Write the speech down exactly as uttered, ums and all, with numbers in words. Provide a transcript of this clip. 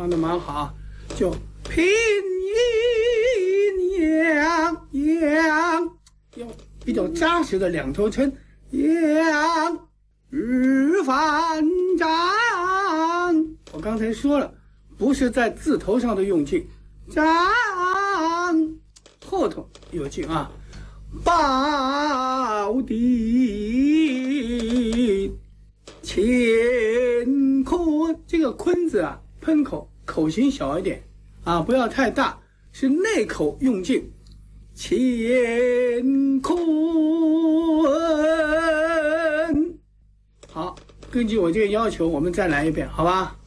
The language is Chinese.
唱的蛮好，就平阴阳阳，用比较扎实的两头撑，阳日反掌。我刚才说了，不是在字头上的用劲，掌后头有劲啊。宝地乾坤，这个坤字啊，喷口，口型小一点啊，不要太大，是内口用劲。乾坤，好，根据我这个要求，我们再来一遍，好吧？